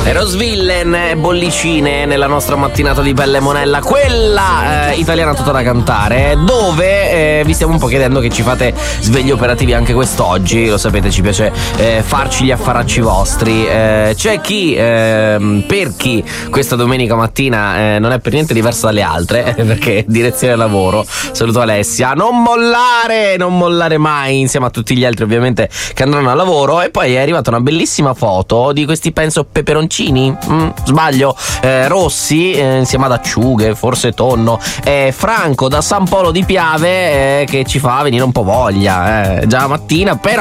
Rosvillen e bollicine nella nostra mattinata di Pelle Monella, quella italiana tutta da cantare, dove vi stiamo un po' chiedendo che ci fate svegli operativi anche quest'oggi. Lo sapete, ci piace farci gli affaracci vostri. C'è chi, per chi questa domenica mattina non è per niente diversa dalle altre, perché direzione lavoro. Saluto Alessia, non mollare mai, insieme a tutti gli altri ovviamente che andranno a lavoro. E poi è arrivata una bellissima foto di questi, penso, peperoncini, sbaglio, rossi, insieme ad acciughe, forse tonno. Franco da San Polo di Piave, che ci fa venire un po' voglia, già la mattina, però